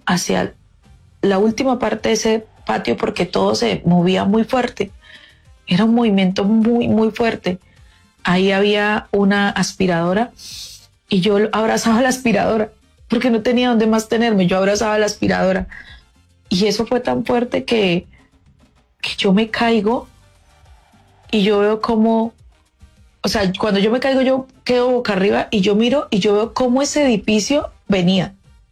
hacia la última parte de ese patio porque todo se movía muy fuerte. Era un movimiento muy, muy fuerte. Ahí había una aspiradora y yo abrazaba la aspiradora porque no tenía dónde más tenerme. Yo abrazaba la aspiradora y eso fue tan fuerte que yo me caigo y yo veo como, o sea, cuando yo me caigo yo quedo boca arriba y yo miro y yo veo cómo ese edificio venía.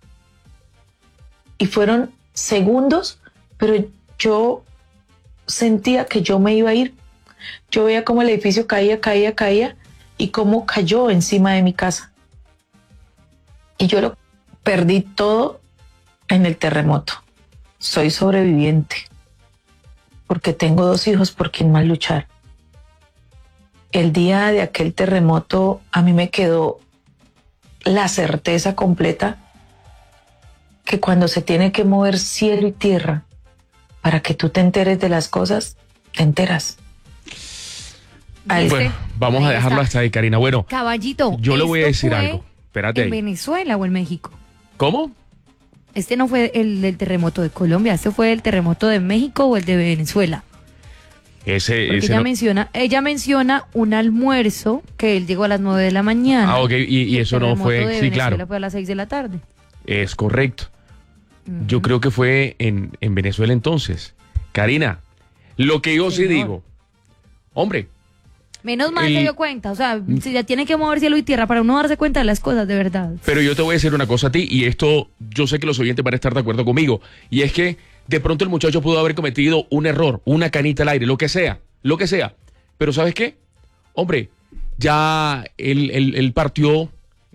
Y fueron segundos, pero yo sentía que yo me iba a ir. Yo veía cómo el edificio caía y cómo cayó encima de mi casa. Y yo lo perdí todo en el terremoto. Soy sobreviviente porque tengo 2 hijos por quien más luchar. El día de aquel terremoto a mí me quedó la certeza completa que cuando se tiene que mover cielo y tierra para que tú te enteres de las cosas, te enteras. Bueno, vamos a dejarlo hasta ahí, Karina. Bueno, Caballito, yo le voy a decir algo. Espérate ¿En ahí. Venezuela o en México? ¿Cómo? Este no fue el del terremoto de Colombia, este fue el terremoto de México o el de Venezuela. Ese Ella menciona un almuerzo que él llegó a las 9 de la mañana. Ah, ok, y eso no fue, de sí, Venezuela claro. fue a las 6 de la tarde. Es correcto. Yo creo que fue en Venezuela entonces. Karina, lo que yo sí digo, hombre. Menos mal se dio cuenta, o sea, si ya tiene que mover cielo y tierra para uno darse cuenta de las cosas, de verdad. Pero yo te voy a decir una cosa a ti, y esto yo sé que los oyentes van a estar de acuerdo conmigo, y es que de pronto el muchacho pudo haber cometido un error, una canita al aire, lo que sea. Pero ¿sabes qué? Hombre, ya él partió,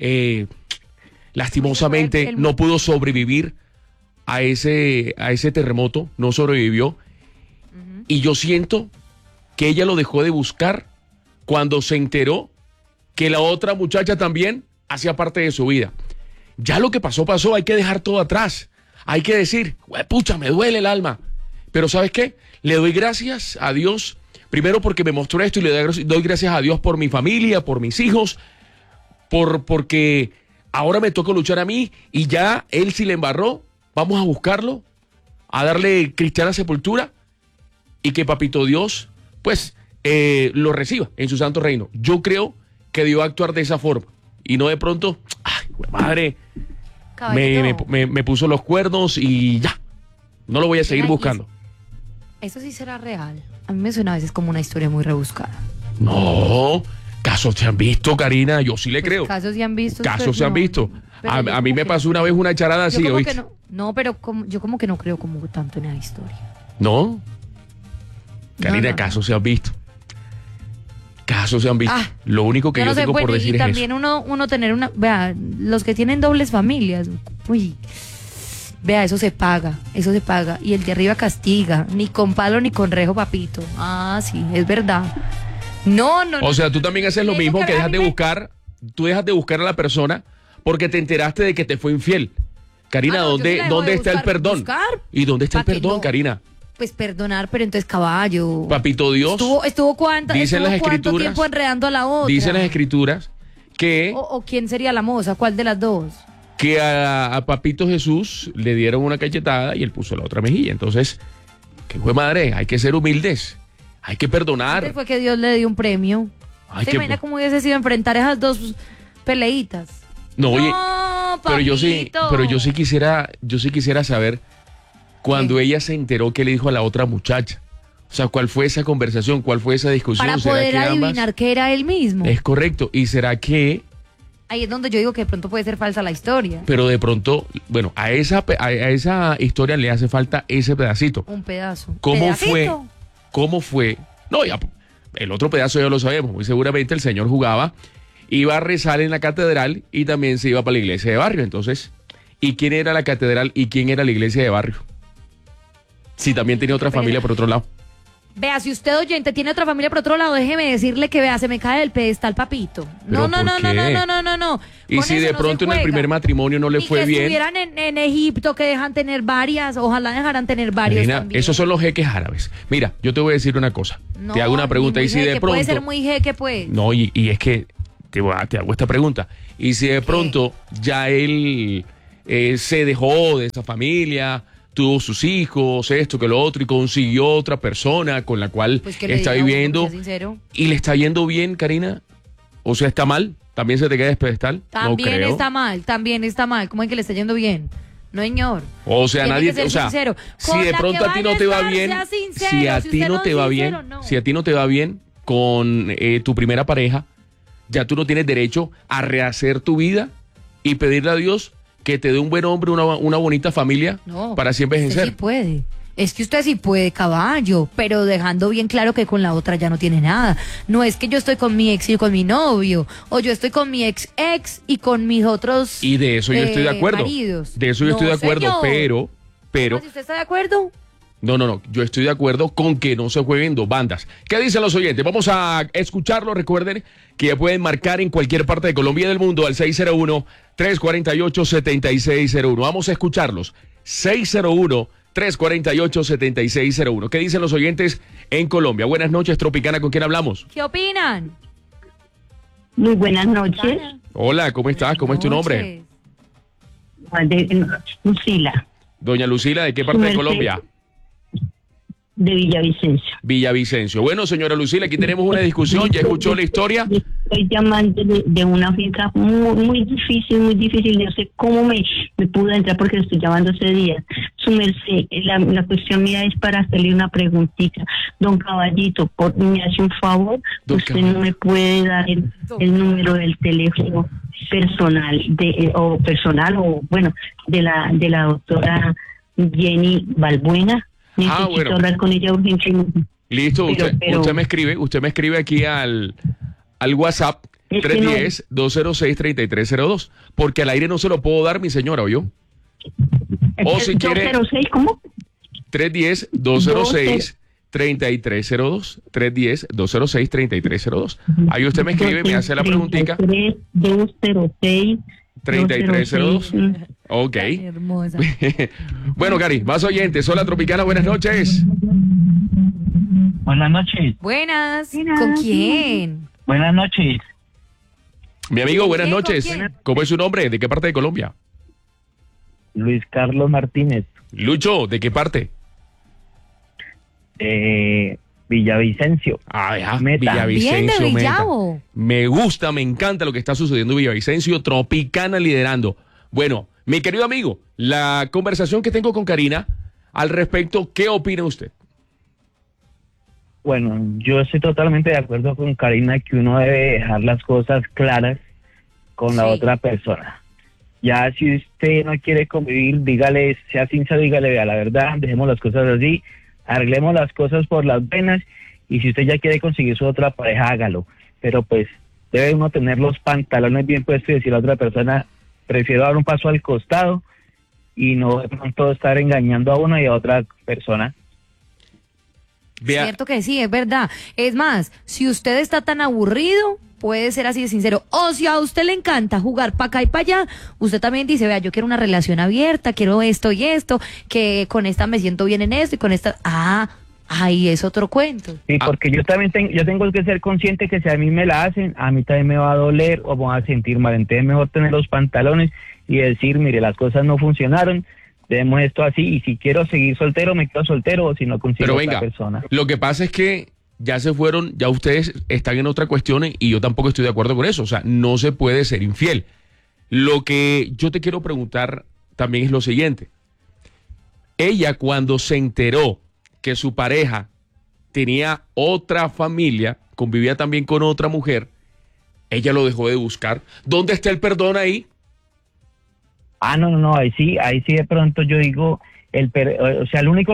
lastimosamente no pudo sobrevivir a ese terremoto, no sobrevivió. Y yo siento que ella lo dejó de buscar cuando se enteró que la otra muchacha también hacía parte de su vida. Ya lo que pasó, hay que dejar todo atrás. Hay que decir, pucha, me duele el alma. Pero ¿sabes qué? Le doy gracias a Dios, primero porque me mostró esto, y le doy gracias a Dios por mi familia, por mis hijos, porque ahora me toca luchar a mí, y ya él si le embarró, vamos a buscarlo, a darle cristiana sepultura, y que Papito Dios, pues, lo reciba en su santo reino. Yo creo que debió actuar de esa forma, y no de pronto, ay, madre, me puso los cuernos y ya, no lo voy a seguir buscando. Eso sí será real. A mí me suena a veces como una historia muy rebuscada. No, casos se han visto, Karina, yo sí le creo. Casos se han visto. Casos se han visto. A mí me pasó una vez una charada así, ¿oíste? No, pero yo como que no creo como tanto en la historia. ¿No? Karina, casos se han visto. Casos se han visto. Lo único que yo tengo por decir es eso. Y también uno tener una... Vea, los que tienen dobles familias, uy, vea, eso se paga. Y el de arriba castiga. Ni con palo ni con rejo, papito. Ah, sí, es verdad. No. O sea, tú también haces lo mismo, que dejas de buscar. Tú dejas de buscar a la persona porque te enteraste de que te fue infiel. Karina, ¿dónde está el perdón? ¿Y dónde está el perdón, Karina? Pues perdonar, pero entonces caballo. Papito Dios. Estuvo cuánto tiempo enredando a la otra. Dicen las escrituras que... ¿O quién sería la moza? ¿Cuál de las dos? Que a Papito Jesús le dieron una cachetada y él puso la otra mejilla. Entonces, ¿qué fue, madre? Hay que ser humildes. Hay que perdonar. Fue que Dios le dio un premio. ¿Se imagina cómo hubiese sido enfrentar esas dos peleitas? No, oye, papito. pero yo sí quisiera saber cuando ella se enteró que le dijo a la otra muchacha. O sea, ¿cuál fue esa conversación? ¿Cuál fue esa discusión? Para poder adivinar que era él mismo. Es correcto. ¿Y será que...? Ahí es donde yo digo que de pronto puede ser falsa la historia. Pero de pronto, bueno, a esa historia le hace falta ese pedacito. Un pedazo. ¿Cómo fue? No, ya, el otro pedazo ya lo sabemos. Muy seguramente el señor jugaba, iba a rezar en la catedral y también se iba para la iglesia de barrio. Entonces, ¿y quién era la catedral y quién era la iglesia de barrio? Si también tenía otra familia por otro lado. Vea, si usted, oyente, tiene otra familia por otro lado, déjeme decirle que, vea, se me cae del pedestal, papito. No. Y si de pronto en el primer matrimonio no le fue bien. Si estuvieran en Egipto, que dejan tener varias, ojalá dejaran tener varios también. Esos son los jeques árabes. Mira, yo te voy a decir una cosa. Te hago una pregunta. Y si de pronto... Puede ser muy jeque, pues. No, y es que te hago esta pregunta. Y si de pronto ya él se dejó de esa familia, tuvo sus hijos, esto que lo otro, y consiguió otra persona con la cual Pues que le está diga a uno, viviendo, que sea sincero. y le está yendo bien, Karina. O sea, ¿está mal? ¿También se te queda despedestal? También No creo. también está mal. ¿Cómo es que le está yendo bien? No, señor. O sea, Tiene nadie, que ser o sea, sincero. si Con de la pronto que a ti no vaya te va estar, bien, sea sincero. si a ti usted no te va bien, sincero, no. si a ti no te va bien con tu primera pareja, ya tú no tienes derecho a rehacer tu vida y pedirle a Dios que te dé un buen hombre, una bonita familia No, para siempre usted envejecer. sí puede. Es que usted sí puede, caballo, pero dejando bien claro que con la otra ya no tiene nada. No es que yo estoy con mi ex y con mi novio, o yo estoy con mi ex y con mis otros Y de eso yo estoy de acuerdo. maridos. De eso yo No, estoy de acuerdo, señor. pero, ¿Cómo, si usted está de acuerdo? no, yo estoy de acuerdo con que no se jueguen dos bandas. ¿Qué dicen los oyentes? Vamos a escucharlo. Recuerden que ya pueden marcar en cualquier parte de Colombia y del mundo al 601-348-7601. Vamos a escucharlos. 601-348-7601. ¿Qué dicen los oyentes en Colombia? Buenas noches, Tropicana. ¿Con quién hablamos? ¿Qué opinan? Muy buenas noches, Hola, ¿cómo estás? ¿Cómo es tu nombre? Lucila, Doña Lucila, ¿de qué parte de Merced. Colombia? de Villavicencio. Villavicencio. Bueno, señora Lucila, aquí tenemos una discusión. ¿Ya escuchó la historia? Estoy llamando de una finca muy difícil. No sé cómo me pude entrar porque estoy llamando ese día. Su merced, la cuestión mía es para hacerle una preguntita. Don Caballito, me hace un favor, Don usted Caballito. no me puede dar el número del teléfono personal de la doctora Jenny Balbuena. Necesito bueno. hablar con ella urgentemente. Listo, Pero- usted me escribe aquí al WhatsApp Es que no- 310-206-3302, porque al aire no se lo puedo dar, mi señora, ¿oyó? O si quiere, 206, ¿cómo? 310-206-3302, 310-206-3302. Ahí usted me escribe, me hace la preguntica, 206 3302. Ok. Ay, hermosa. Bueno, Cari, más oyentes. Hola, Tropicana, buenas noches. Buenas noches. Buenas. ¿Con quién? Buenas noches. Mi amigo, buenas ¿Quién, con noches. quién? ¿Cómo es su nombre? ¿De qué parte de Colombia? Luis Carlos Martínez, Lucho, ¿de qué parte? Villavicencio. Ah, ya, Meta. Bien de Villavicencio, Meta. Villavo. Me gusta, me encanta lo que está sucediendo en Villavicencio, Tropicana liderando. Bueno, mi querido amigo, la conversación que tengo con Karina al respecto, ¿qué opina usted? Bueno, yo estoy totalmente de acuerdo con Karina que uno debe dejar las cosas claras con la Sí. otra persona. Ya si usted no quiere convivir, dígale, sea sincero, dígale, vea la verdad, dejemos las cosas así, arreglemos las cosas por las venas, y si usted ya quiere conseguir su otra pareja, hágalo. Pero pues debe uno tener los pantalones bien puestos y decir a la otra persona, prefiero dar un paso al costado y no de pronto estar engañando a uno y a otra persona. Vea, Cierto que sí, es verdad. Es más, si usted está tan aburrido, puede ser así de sincero. O si a usted le encanta jugar para acá y para allá, usted también dice, vea, yo quiero una relación abierta, quiero esto y esto, que con esta me siento bien en esto y con esta... ahí es otro cuento. Sí, porque yo también yo tengo que ser consciente que si a mí me la hacen, a mí también me va a doler o me va a sentir mal. Entonces es mejor tener los pantalones y decir, mire, las cosas no funcionaron, demos esto así, y si quiero seguir soltero, me quedo soltero, o si no consigo pero otra venga, persona. lo que pasa es que ya se fueron, ya ustedes están en otra cuestión y yo tampoco estoy de acuerdo con eso. O sea, no se puede ser infiel. Lo que yo te quiero preguntar también es lo siguiente. Ella, cuando se enteró que su pareja tenía otra familia, convivía también con otra mujer, ella lo dejó de buscar. ¿Dónde está el perdón ahí? Ah, no, ahí sí de pronto yo digo, o sea, el único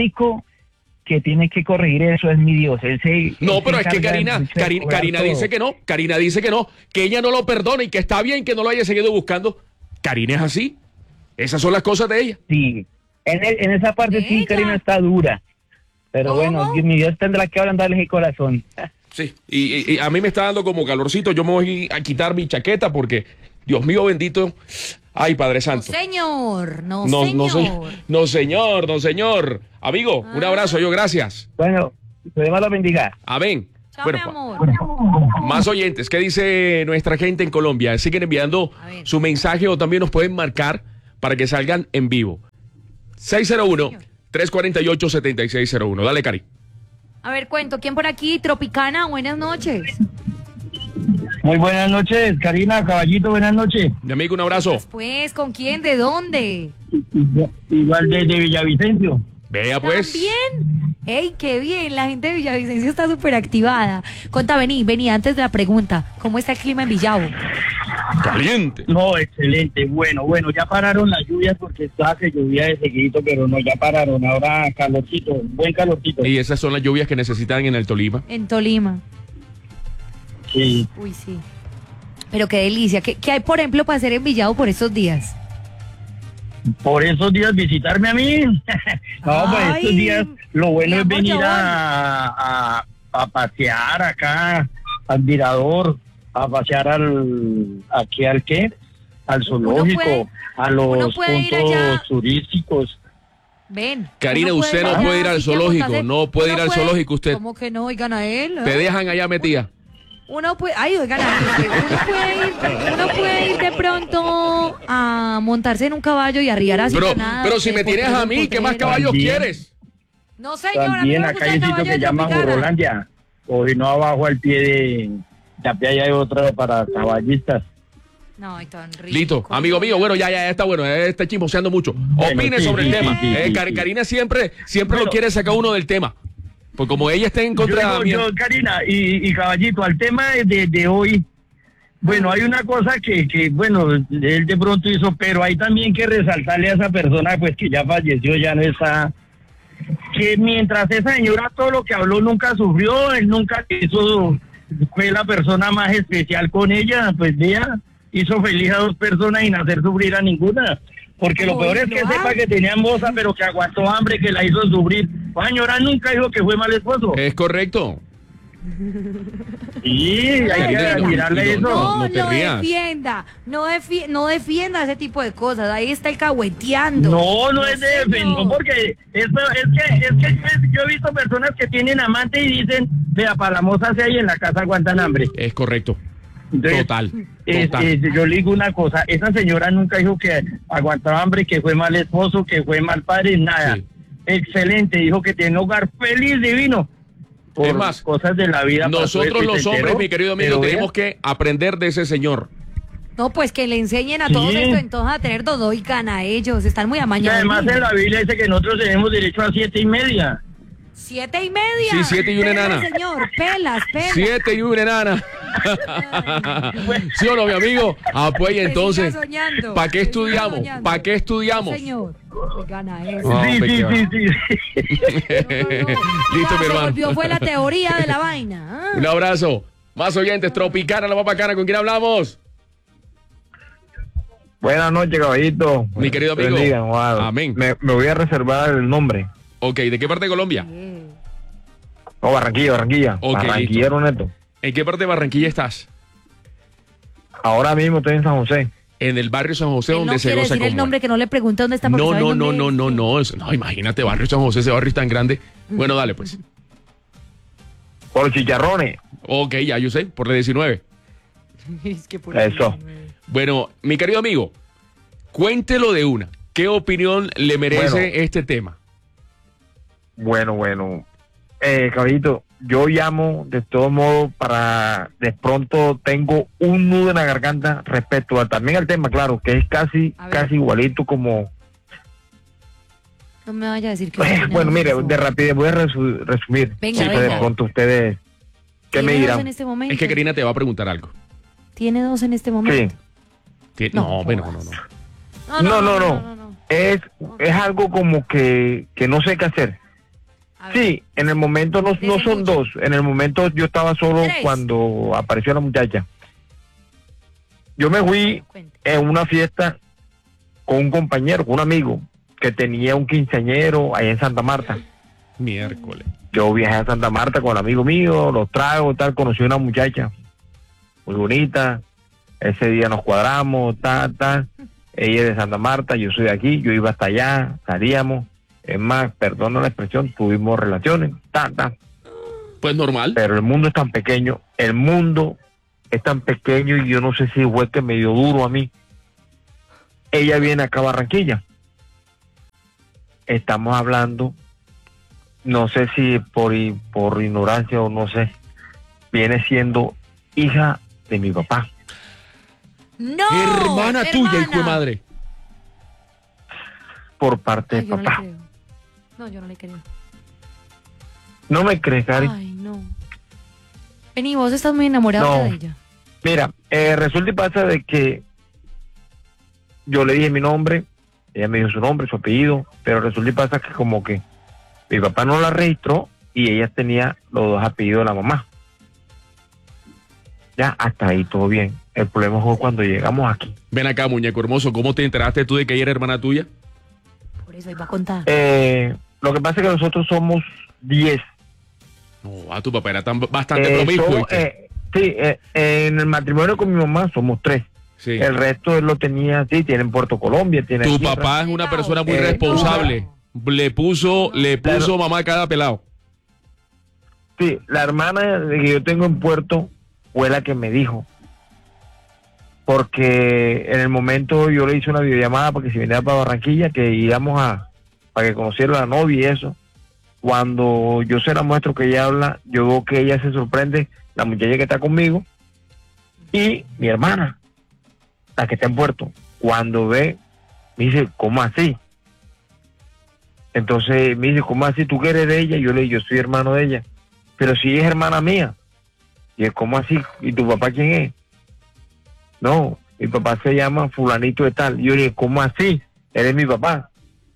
que tiene que corregir eso es mi Dios. No, pero es que Karina dice que no. Karina dice que no, que ella no lo perdona y que está bien que no lo haya seguido buscando. Karina es así. Esas son las cosas de ella. Sí, en esa parte sí, Ella. Karina está dura. Pero ¿Cómo? bueno, mi Dios tendrá que ablandarle el corazón. Sí, y a mí me está dando como calorcito. Yo me voy a quitar mi chaqueta porque, Dios mío bendito, ay, Padre No, Santo. señor, no, No, señor. no, señor, no, señor. Amigo, un abrazo, yo gracias. Bueno, que Dios lo bendiga. Amén. Chao, Bueno, mi amor. más oyentes, ¿qué dice nuestra gente en Colombia? Siguen enviando A ver. su mensaje o también nos pueden marcar para que salgan en vivo. 601-348-7601. Dale, Cari. A ver, cuento, ¿quién por aquí? Tropicana, buenas noches. Muy buenas noches, Karina, Caballito, buenas noches. Mi amigo, un abrazo. Pues, ¿con quién? ¿De dónde? Igual de Villavicencio. Vea, pues. ¿También? ¡Ey, qué bien! La gente de Villavicencio está súper activada. Conta, vení, antes de la pregunta. ¿Cómo está el clima en Villavo? Caliente. No, excelente, bueno, ya pararon las lluvias porque estaba que llovía de seguidito, pero no, ya pararon, ahora calorcito, buen calorcito. Y esas son las lluvias que necesitan en el Tolima. En Tolima. Sí. Uy, sí. Pero qué delicia. ¿Qué hay, por ejemplo, para hacer en Villavo por estos días? Por esos días visitarme a mí. No, pues Ay, estos días lo bueno mi es amor, venir yo voy. a pasear acá al Mirador, a pasear aquí al qué, al zoológico, puede- a uno los puede ir puntos allá. turísticos. Ven. Karina, uno usted no allá, puede ir al si quiere zoológico, montarse- no puede uno ir al zoológico usted. ¿Cómo que no? Oigan a él. ¿eh? Te dejan allá metida. Uno puede, oigan, uno puede ir de pronto a montarse en un caballo y arriar así. Pero si me tienes a mí, ¿qué más caballos También. quieres? No, señora, También acá hay un sitio que se llama Jorolandia, o si no abajo al pie de Tapia hay otro para caballistas. No, ay, tan rico. Listo, amigo mío, bueno, ya está bueno, está chismoseando mucho. Bueno, Opine sí, sobre sí, el tema. sí, sí. Karina siempre Bueno. lo quiere sacar uno del tema. Pues como ella está en contra Yo, mía. Karina y Caballito, al tema de hoy, bueno, hay una cosa que, bueno, él de pronto hizo, pero hay también que resaltarle a esa persona, pues que ya falleció, ya no está, que mientras esa señora todo lo que habló nunca sufrió, él nunca hizo, fue la persona más especial con ella, pues vea, hizo feliz a dos personas sin hacer sufrir a ninguna. Porque lo peor es que sepa que tenía moza, pero que aguantó hambre, que la hizo sufrir. La señora nunca dijo que fue mal esposo. Es correcto. Sí, hay que Karina, admirarle eso. no te rías. No defienda ese tipo de cosas. Ahí está el cahueteando. No es de defender, porque es que yo he visto personas que tienen amante y dicen, vea, para la moza se hay en la casa aguantan hambre. Es correcto. Entonces, Total. yo le digo una cosa, esa señora nunca dijo que aguantaba hambre, que fue mal esposo, que fue mal padre, nada. Sí. Excelente, dijo que tiene un hogar feliz, divino. Por Es más, cosas de la vida. Nosotros los hombres, mi querido amigo, tenemos que aprender de ese señor. No, pues que le enseñen a Sí. todos esto, entonces a tener todo y gana ellos. Están muy Y amañados. además en la Biblia dice que nosotros tenemos derecho a 7:30. 7:30. Sí, 7 y una Pela, enana. señor, pelas. 7 y una enana. ¿Sí o no, mi amigo? Ah, pues Que entonces, siga soñando, ¿para qué que siga estudiamos? soñando. ¿Para qué estudiamos? Señor, gana eso. No, Sí, hombre, sí, qué va. sí. Listo, mi Se hermano. volvió, fue la teoría de la vaina. ¿Ah? Un abrazo. Más oyentes, Tropicana, la más bacana. ¿Con quién hablamos? Buenas noches, caballito. Mi querido amigo. Bendiga, wow. Amén. Me voy a reservar el nombre. Ok, ¿de qué parte de Colombia? No, Barranquilla. Ok, Barranquillero neto. ¿En qué parte de Barranquilla estás? Ahora mismo estoy en San José. En el barrio San José, Él donde no se quiere goza decir el como nombre, que no le pregunte dónde está. porque No, sabe no, el no, nombre no, de- no, no. No, imagínate, barrio San José, ese barrio es tan grande. Bueno, dale, pues. Por los chicharrones. Ok, ya yo sé, por la 19. Es que por Eso. Bueno, mi querido amigo, cuéntelo de una. ¿Qué opinión le merece Bueno. este tema? Bueno. Caballito, yo llamo de todo modo para... De pronto tengo un nudo en la garganta respecto también al tema, claro, que es casi A ver. igualito como... No me vaya a decir que... Bueno, mire, de rapidez voy a resumir. Venga, Sí, venga. de pronto ustedes... ¿Qué me ¿Tiene dos dirán? en este momento? Es que Karina te va a preguntar algo. ¿Tiene dos en este Sí. momento? No, bueno, no. No. Es algo como que no sé qué hacer. A ver. Sí, en el momento no Dese son mucho. dos. En el momento yo estaba solo 3. cuando apareció la muchacha. Yo me fui Cuente. en una fiesta con un compañero, con un amigo, que tenía un quinceañero ahí en Santa Marta. Miércoles. Yo viajé a Santa Marta con el amigo mío, los trago, tal, conocí a una muchacha muy bonita. Ese día nos cuadramos, tal. Ella es de Santa Marta, yo soy de aquí, yo iba hasta allá, salíamos. Es más, perdona la expresión, tuvimos relaciones, tal. Pues normal. Pero el mundo es tan pequeño, y yo no sé si fue que me dio duro a mí. ella viene acá a Barranquilla. Estamos hablando, no sé si por ignorancia o no sé, viene siendo hija de mi papá. No, Hermana tuya, hijo de madre. Por parte Ay, de yo no le papá. creo. No, yo no le creo. ¿No me crees, Cari? Ay, no. Vení, vos estás muy enamorado No. de ella. Mira, resulta y pasa de que yo le dije mi nombre, ella me dijo su nombre, su apellido, pero resulta y pasa que como que mi papá no la registró y ella tenía los dos apellidos de la mamá. Ya, hasta ahí todo bien. El problema fue cuando llegamos aquí. Ven acá, muñeco hermoso, ¿cómo te enteraste tú de que ella era hermana tuya? Por eso iba a contar. Lo que pasa es que nosotros somos 10. No, tu papá era bastante promiscuo. Somos, ¿viste? sí, en el matrimonio con mi mamá somos 3. Sí. El resto él lo tenía, sí, tiene en Puerto Colombia, tiene Tu aquí, papá es una persona muy Eh, responsable. Le puso Claro. mamá a cada pelado. Sí, la hermana que yo tengo en Puerto fue la que me dijo. Porque en el momento yo le hice una videollamada para que se viniera para Barranquilla, que íbamos para que conociera a la novia y eso. Cuando yo se la muestro que ella habla, yo veo que ella se sorprende, la muchacha que está conmigo, y mi hermana, la que está en Puerto. Cuando ve, me dice, ¿cómo así? Entonces me dice, ¿cómo así? ¿Tú que eres de ella? Yo le digo, yo soy hermano de ella. Pero si es hermana mía. Y es, ¿cómo así? ¿Y tu papá quién es? No, mi papá se llama fulanito de tal. Y yo le digo, ¿cómo así? Eres mi papá.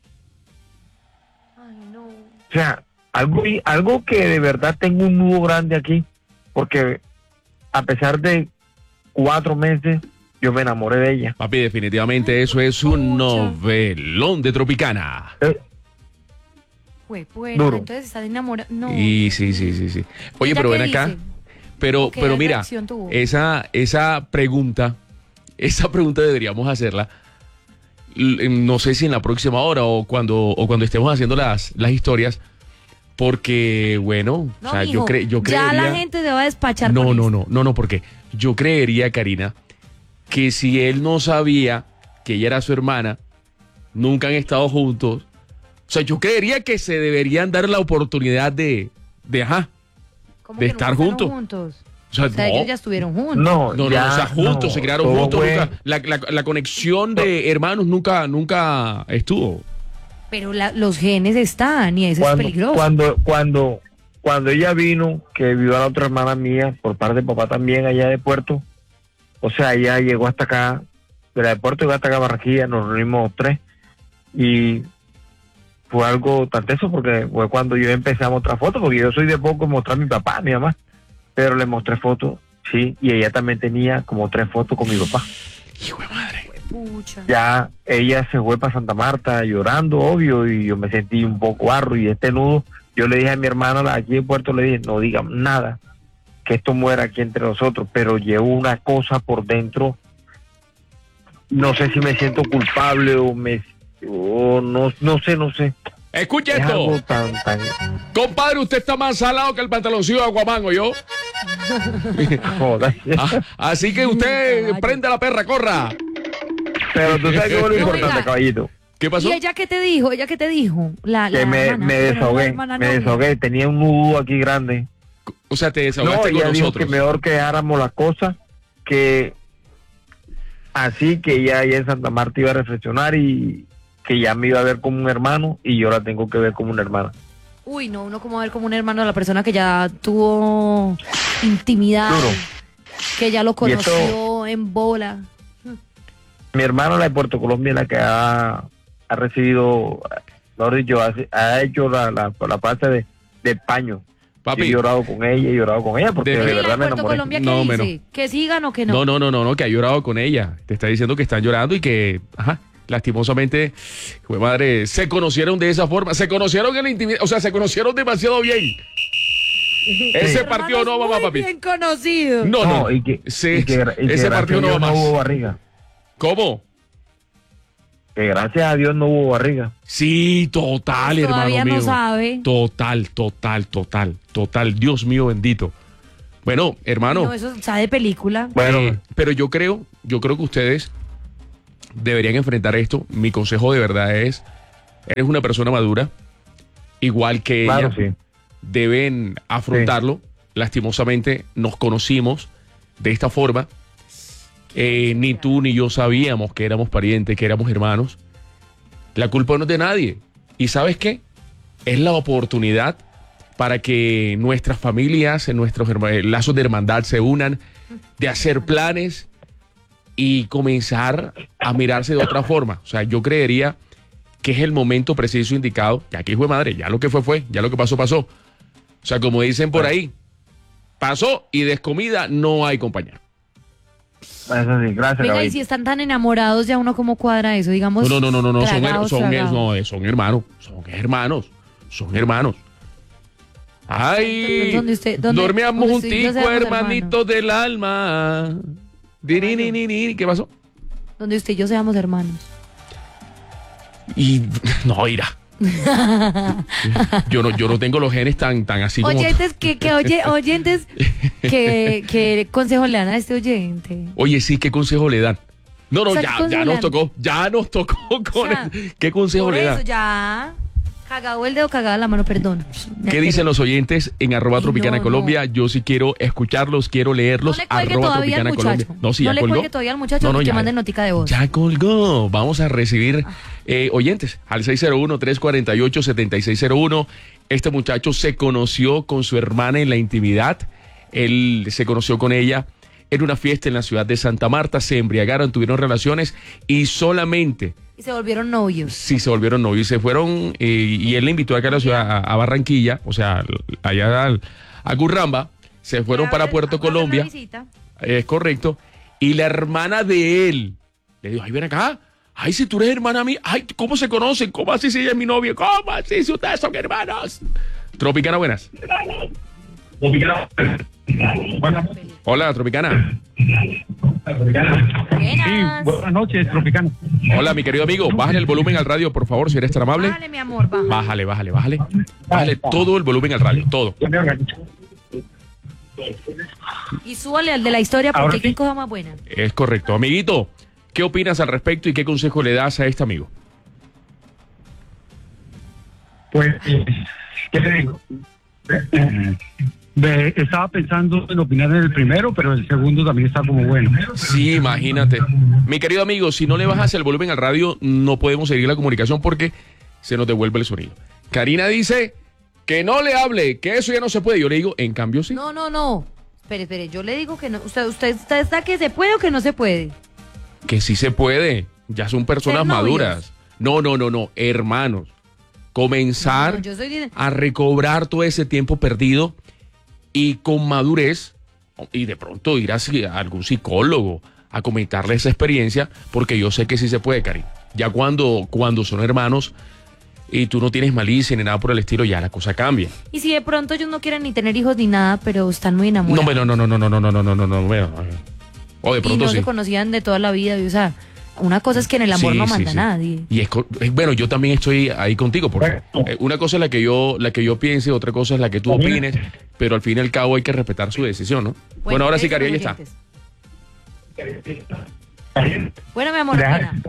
Ay, no. O sea, algo que de verdad tengo un nudo grande aquí, porque a pesar de 4 meses, yo me enamoré de ella. Papi, definitivamente eso es un pucha. novelón de Tropicana. Fue pues, Duro. entonces estás enamorado. No. Y sí. Oye, ¿Ella pero qué ven acá. dice? Pero ¿Qué mira, reacción tuvo? esa pregunta deberíamos hacerla. No sé si en la próxima hora o cuando estemos haciendo las historias. Porque, bueno, No, o sea, mijo, yo creería. ya la gente te va a despachar. No, con no, esto. no, porque yo creería, Karina, que si él no sabía que ella era su hermana, nunca han estado juntos. O sea, yo creería que se deberían dar la oportunidad de ¿Cómo de que estar nunca juntos. fueron juntos? O sea, O sea, no. ellos ya estuvieron juntos. No, No, ya, o sea, juntos, no, se criaron todo juntos, fue- nunca, la conexión de hermanos nunca estuvo. Pero los genes están y eso es peligroso. Cuando ella vino, que vio a la otra hermana mía, por parte de papá también, allá de Puerto, o sea, ella llegó hasta acá, de la de Puerto llegó hasta acá a Barranquilla, nos reunimos 3, y fue algo tan teso, porque fue cuando yo empecé a mostrar fotos, porque yo soy de poco mostrar a mi papá, a mi mamá, pero le mostré fotos, sí, y ella también tenía como 3 fotos con mi papá. Hijo de madre. Pucha. Ya ella se fue para Santa Marta llorando, obvio, y yo me sentí un poco arro, y este nudo, yo le dije a mi hermana aquí en Puerto, le dije, no digan nada, que esto muera aquí entre nosotros, pero llevo una cosa por dentro, no sé si me siento culpable o no sé. Escuche Es algo esto. tan Compadre, usted está más salado que el pantaloncillo de Aguamango, yo. joda. Así que usted Caballo. prenda la perra, corra. Pero tú sabes que es lo No, importante, venga. caballito, ¿Qué pasó? ¿Y ella qué te dijo? ¿Ella qué te dijo? La que me hermana. Bueno, la desahogué, hermana novia. tenía un nudo aquí grande. O sea, te No, desahogaste ella con dijo nosotros. que mejor que dejáramos las cosas, que así que ella allá en Santa Marta iba a reflexionar y que ya me iba a ver como un hermano y yo la tengo que ver como una hermana. Uy, no, uno como ver como un hermano de la persona que ya tuvo intimidad, Duro. que ya lo Y esto- conoció en bola. Mi hermana, la de Puerto Colombia, es la que ha recibido, mejor dicho, ha hecho la parte de paño. Yo he Papi, llorado con ella, porque De- de, Sí, ¿Y la verdad de me Puerto enamoré. Colombia qué No, dice? menos. ¿Que sigan o que no? no, que ha llorado con ella. Te está diciendo que están llorando y que, lastimosamente, jue madre, se conocieron de esa forma. Se conocieron en la intimidad, o sea, se conocieron demasiado bien. Ese Hermanos partido no va, muy papi. bien conocidos. No. y que, Sí, y que ese gracias partido a no Dios va más. hubo barriga. ¿Cómo? Que gracias a Dios no hubo barriga. Sí, total, hermano Todavía mío. no sabe. Total. Dios mío bendito. Bueno, hermano. No, eso sabe de película. Bueno, Pero yo creo que ustedes deberían enfrentar esto. Mi consejo de verdad es, eres una persona madura, igual que Claro, ella, sí. deben afrontarlo. Lastimosamente nos conocimos de esta forma. Ni tú ni yo sabíamos que éramos parientes, que éramos hermanos. La culpa no es de nadie. ¿Y sabes qué? Es la oportunidad para que nuestras familias, nuestros lazos de hermandad se unan, de hacer planes y comenzar a mirarse de otra forma. O sea, yo creería que es el momento preciso indicado, que aquí fue madre, ya lo que fue, ya lo que pasó, pasó. O sea, como dicen por ahí, pasó y descomida no hay compañero. Eso sí, gracias, Venga, y Gaby. si están tan enamorados, ya uno cómo cuadra eso, digamos. No, tragados, son tragados. hermanos. Ay, ¿Dónde dormíamos usted y yo junticos, seamos hermanitos del alma. Dirinini, ¿qué pasó? Donde usted y yo seamos hermanos. Y no, irá. Yo no tengo los genes tan así como. Oyentes, oyentes, ¿qué consejo le dan a este oyente? Oye, sí, ¿qué consejo le dan? No, O sea, ¿qué ya consejo nos tocó con O sea, ¿qué consejo Por le eso dan? ya. Cagado el dedo, cagada la mano, perdón. ¿Qué dicen los oyentes en @ Tropicana no, Colombia? Yo sí quiero escucharlos, quiero leerlos. No le cuelgue @Tropicana todavía al Colombia. muchacho. No, sí, No ya le colgó. cuelgue todavía al muchacho, que ya, mande notica de voz. Ya colgó. Vamos a recibir oyentes al 601-348-7601. Este muchacho se conoció con su hermana en la intimidad. Él se conoció con ella en una fiesta en la ciudad de Santa Marta. Se embriagaron, tuvieron relaciones y solamente... Y se volvieron novios. Sí, se volvieron novios y se fueron, y él le invitó acá a la ciudad, a Barranquilla, o sea, allá a Curramba, se fueron para Puerto Colombia, es correcto, y la hermana de él le dijo, ay, ven acá, ay, si tú eres hermana mía, ay, ¿cómo se conocen? ¿Cómo así si ella es mi novia? ¿Cómo así si ustedes son hermanos? Tropicana, buenas. Hola, Tropicana. Buenas. Buenas noches, Tropicana. Hola, mi querido amigo, bájale el volumen al radio, por favor, si eres tan amable. Bájale, mi amor, baja. Bájale. Bájale todo el volumen al radio, todo. Y súbale al de la historia porque Ahora sí. qué cosa más buena. Es correcto. Amiguito, ¿qué opinas al respecto y qué consejo le das a este amigo? Pues, ¿qué te digo? Estaba pensando en opinar en el primero, pero el segundo también está como bueno. Sí, imagínate. Mi querido amigo, si no le bajas el volumen al radio, no podemos seguir la comunicación porque se nos devuelve el sonido. Karina dice que no le hable, que eso ya no se puede. Yo le digo, en cambio sí. No. Espere, yo le digo que no. ¿Usted está que se puede o que no se puede? Que sí se puede. Ya son personas ¿Ser novios? maduras. No, hermanos. Comenzar No, yo soy de- a recobrar todo ese tiempo perdido y con madurez y de pronto ir a algún psicólogo a comentarle esa experiencia, porque yo sé que sí se puede, Karina. Ya cuando son hermanos y tú no tienes malicia ni nada por el estilo, ya la cosa cambia. Y si de pronto ellos no quieren ni tener hijos ni nada, pero están muy enamorados. No. O de Y pronto no sí. se conocían de toda la vida, o sea, una cosa es que en el amor Sí, no sí, manda sí. nadie. Y bueno, yo también estoy ahí contigo, porque una cosa es la que yo piense, otra cosa es la que tú opines, pero al fin y al cabo hay que respetar su decisión, ¿no? Bueno, ahora sí, ¿qué dicen Cari, ahí los está. oyentes? Bueno, mi amor, Ya. Ana.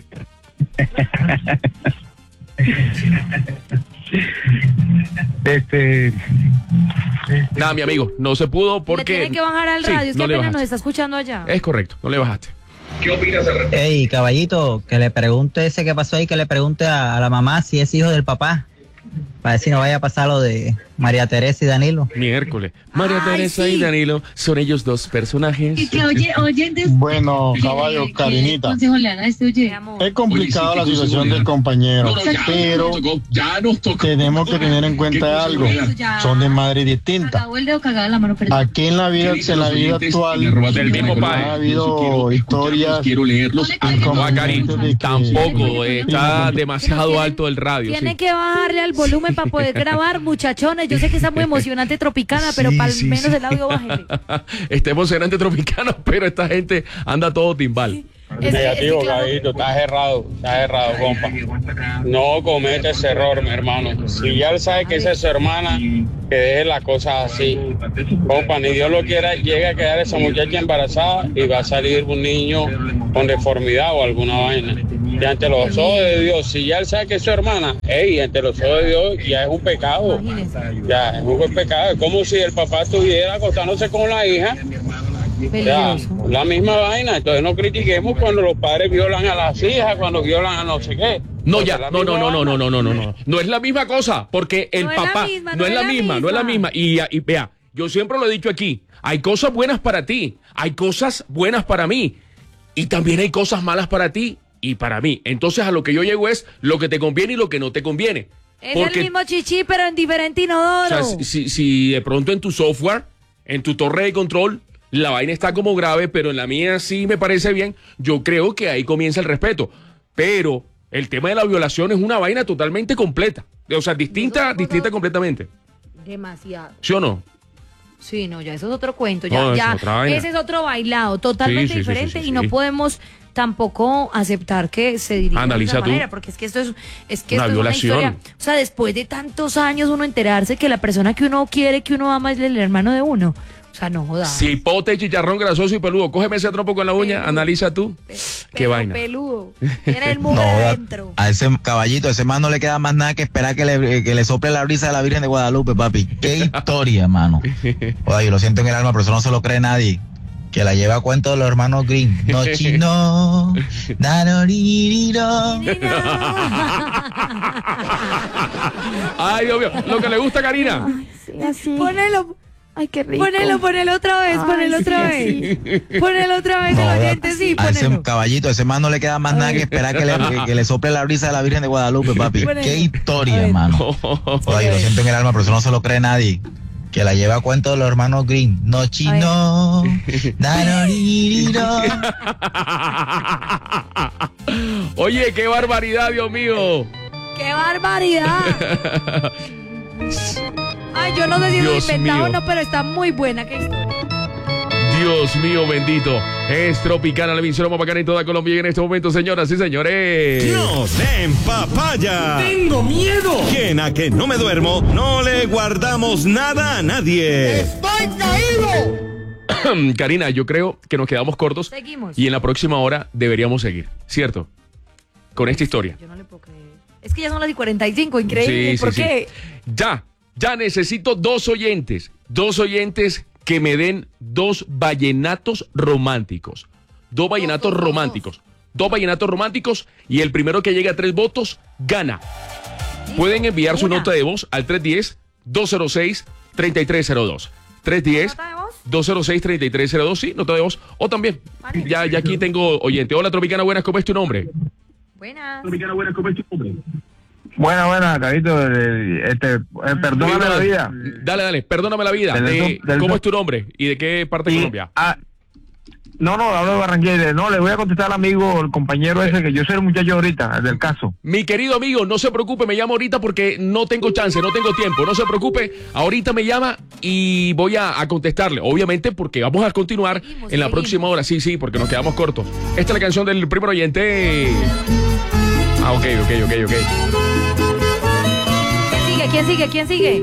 Nada, mi amigo, no se pudo porque... Le tiene que bajar al Sí, radio, es no que le apenas nos bajaste. está escuchando allá. Es correcto, no le bajaste. Ey, caballito, que le pregunte ese que pasó ahí, que le pregunte a la mamá si es hijo del papá, para ver si no vaya a pasar lo de María Teresa y Danilo. Miércoles. María Ay, Teresa sí. y Danilo son ellos dos personajes. Oyentes. Bueno, caballo, Karinita. consejo le dan a este oyente? Mi amor. Es complicada la situación del compañero, pero tenemos que tener en cuenta algo. Son de madre distinta. Cagado el dedo, cagada la mano, perdón. Aquí en la vida actual Del mismo padre. ha habido historias No, a Cari, de que- tampoco, está demasiado alto el radio. Tiene Sí. que bajarle al volumen para poder grabar, muchachones. Yo sé que está muy emocionante Tropicana, pero para menos el audio bájele. Está emocionante Tropicano, pero esta gente anda todo timbal. Negativo, caballito, estás errado, compa. No comete ese error, mi hermano. Si ya él sabe que esa es su hermana, que deje las cosas así. Compa, ni Dios lo quiera, llega a quedar esa muchacha embarazada y va a salir un niño con deformidad o alguna vaina. Y ante los ojos de Dios, si ya él sabe que es su hermana, ante los ojos de Dios ya es un pecado. Ya es un pecado. Es como si el papá estuviera acostándose con la hija. Ya, la misma vaina. Entonces no critiquemos cuando los padres violan a las hijas, cuando violan a no sé qué. No, ya, no. No es la misma cosa, porque el papá no es la misma. Y vea, yo siempre lo he dicho aquí, hay cosas buenas para ti, hay cosas buenas para mí, y también hay cosas malas para ti y para mí. Entonces a lo que yo llego es lo que te conviene y lo que no te conviene. Es el mismo chichi, pero en diferente inodoro. O sea, si de pronto en tu software, en tu torre de control, la vaina está como grave, pero en la mía sí me parece bien, yo creo que ahí comienza el respeto. Pero el tema de la violación es una vaina totalmente completa. O sea, distinta completamente. Demasiado. ¿Sí o no? Sí, no, ya eso es otro cuento. Ese es otro bailado, totalmente diferente. Y no podemos tampoco aceptar que se dirija de esa manera, porque es que esto es una historia. O sea, después de tantos años uno enterarse que la persona que uno quiere, que uno ama, es el hermano de uno. O sea, no jodas. Cipote, chicharrón grasoso y peludo. Cógeme ese trompo con la uña, analiza tú. Qué vaina. Peludo. Tiene el mugre adentro. A ese caballito, a ese man no le queda más nada que esperar que le sople la brisa de la Virgen de Guadalupe, papi. Qué historia, hermano. Oye, yo lo siento en el alma, pero eso no se lo cree nadie. Que la lleva a cuento de los hermanos Green. No chino. Ay, Dios mío. Lo que le gusta a Karina. Ay, sí, así. Ponelo. Ay, qué rico. Ponelo otra vez, ponelo otra vez. Ponelo otra vez, el oyente, sí, ponelo. A ese caballito, a ese man no le queda más nada que esperar que le sople la brisa de la Virgen de Guadalupe, papi. Qué historia, hermano. Oye, lo siento en el alma, pero eso no se lo cree nadie. Que la lleva a cuento de los hermanos Green. No chino. Oye, qué barbaridad, Dios mío. ¡Qué barbaridad! Ay, yo no sé si lo he inventado o no, pero está muy buena. ¿Qué historia? Dios mío, bendito. Es Tropicana, la emisora más bacana en toda Colombia. Y en este momento, señoras y señores, ¡no den papaya! ¡Tengo miedo! ¿Quién a que no me duermo? No le guardamos nada a nadie. ¡Estoy caído! Karina, yo creo que nos quedamos cortos. Seguimos. Y en la próxima hora deberíamos seguir, ¿cierto? Con esta historia. Yo no le puedo creer. Es que ya son las 45, increíble. ¿Por qué? Ya necesito dos oyentes que me den dos vallenatos románticos. Dos vallenatos románticos y el primero que llegue a 3 votos gana. Pueden enviar su nota de voz al 310-206-3302. 310-206-3302, sí, nota de voz. O también, ya aquí tengo oyente. Hola, Tropicana, buenas, ¿cómo es tu nombre? Buenas. Buena, Carito. Perdóname la vida. Dale, perdóname la vida. ¿Cómo es tu nombre y de qué parte de Colombia? No, hablo de Barranquilla. No, le voy a contestar al amigo, el compañero ese, que yo soy el muchacho ahorita, el del caso. Mi querido amigo, no se preocupe, me llama ahorita porque no tengo chance, no tengo tiempo. No se preocupe, ahorita me llama y voy a contestarle. Obviamente porque vamos a continuar en la próxima hora. Sí, porque nos quedamos cortos. Esta es la canción del primer oyente. Ok. ¿Quién sigue?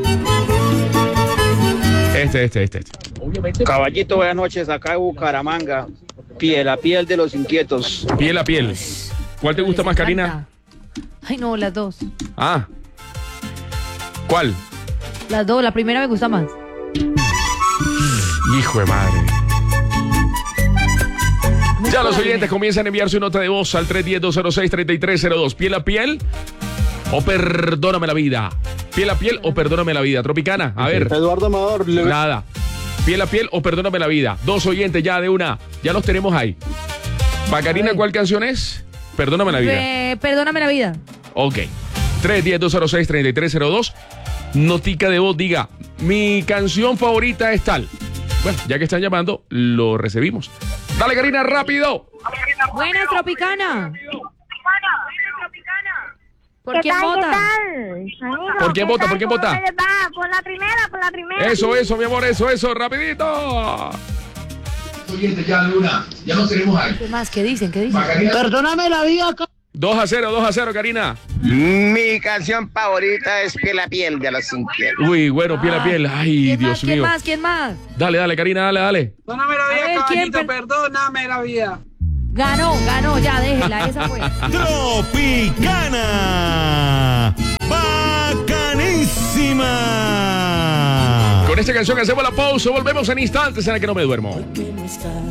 Este. Caballito, buenas noches, acá de Bucaramanga. Piel a piel de los inquietos. Piel a piel. ¿Cuál te gusta más, Karina? Ay, no, las dos. ¿Cuál? Las dos, la primera me gusta más. Hijo de madre. Ya los oyentes comienzan a enviar su nota de voz al 310-206-3302. ¿Piel a piel o perdóname la vida? ¿Piel a piel o perdóname la vida? Tropicana, a ver. Eduardo Amador. Nada. ¿Piel a piel o perdóname la vida? Dos oyentes ya de una. Ya los tenemos ahí. ¿Para Karina cuál canción es? Perdóname la vida. Perdóname la vida. Ok. 310-206-3302. Notica de voz, diga, mi canción favorita es tal. Bueno, ya que están llamando, lo recibimos. Dale, Karina, rápido. Buenas, Tropicana. ¿Por quién vota? ¿Por quién vota? Por la primera. Eso, mi amor, eso, rapidito. Ya, Luna, ya nos tenemos ahí. ¿Qué más? ¿Qué dicen? ¿Qué dicen? Perdóname la vida. 2-0, Karina. Mi canción favorita es Piel a Piel de los Inquietos. Uy, bueno, Piel a Piel. Ay, Dios mío. ¿Quién más? Dale, Karina, dale. Perdóname la vida, caballito, perdóname la vida. Ganó, ya, déjela, esa fue. Tropicana. Bacanísima. Con esta canción hacemos la pausa. Volvemos en instantes en el que no me duermo.